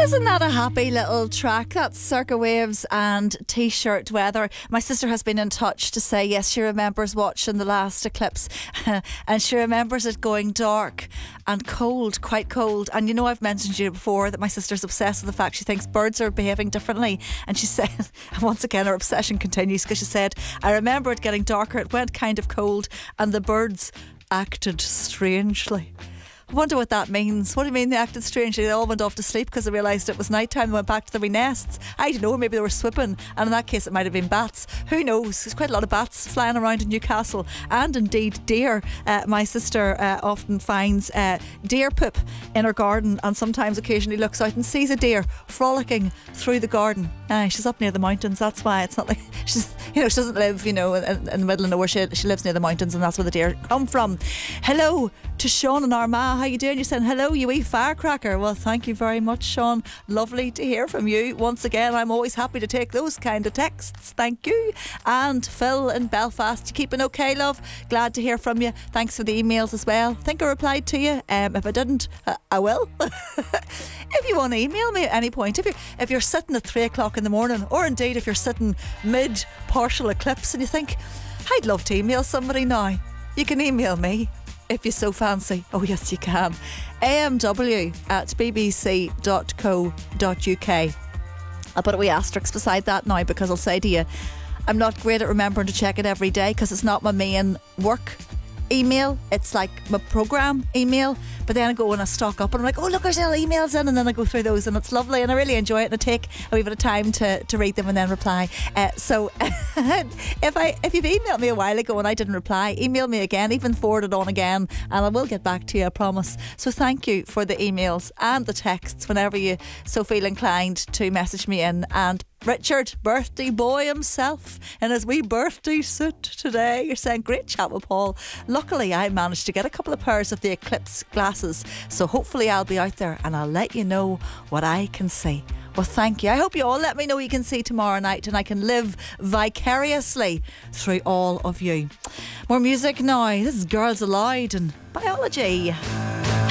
Isn't that a happy little track? That's Circa Waves and T-shirt weather. My sister has been in touch to say yes, she remembers watching the last eclipse and she remembers it going dark and cold, quite cold. And you know, I've mentioned to you before that my sister's obsessed with the fact she thinks birds are behaving differently, and she said, and once again her obsession continues, because she said, I remember it getting darker, it went kind of cold and the birds acted strangely. I wonder what that means. What do you mean they acted strangely? They all went off to sleep because they realised it was night time. They went back to their wee nests. I don't know, maybe they were swipping, and in that case it might have been bats. Who knows? There's quite a lot of bats flying around in Newcastle, and indeed deer. My sister often finds deer poop in her garden, and sometimes occasionally looks out and sees a deer frolicking through the garden. She's up near the mountains, that's why. It's not like she doesn't live, in the middle of nowhere. She lives near the mountains, and that's where the deer come from. Hello to Sean and Armagh. How you doing? You're saying hello, you wee firecracker. Well, thank you very much, Sean. Lovely to hear from you. Once again, I'm always happy to take those kind of texts. Thank you. And Phil in Belfast, you keeping okay, love? Glad to hear from you. Thanks for the emails as well. I think I replied to you. If I didn't, I will. If you want to email me at any point, if you're sitting at 3 o'clock in the morning, or indeed if you're sitting mid partial eclipse and you think, I'd love to email somebody now, you can email me if you so fancy. Oh yes, you can. amw@bbc.co.uk. I'll put a wee asterisk beside that now, because I'll say to you, I'm not great at remembering to check it every day, because it's not my main work email, it's like my programme email. But then I go and I stock up and I'm like, oh look, there's little emails in, and then I go through those and it's lovely and I really enjoy it, and I take a wee bit of time to read them and then reply. So if you've emailed me a while ago and I didn't reply, email me again, even forward it on again, and I will get back to you, I promise. So thank you for the emails and the texts whenever you so feel inclined to message me in. And Richard, birthday boy himself, in his wee birthday suit today, you're saying great chat with Paul. Luckily I managed to get a couple of pairs of the eclipse glasses, so hopefully I'll be out there and I'll let you know what I can see. Well, thank you. I hope you all let me know what you can see tomorrow night, and I can live vicariously through all of you. More music now. This is Girls Aloud and Biology.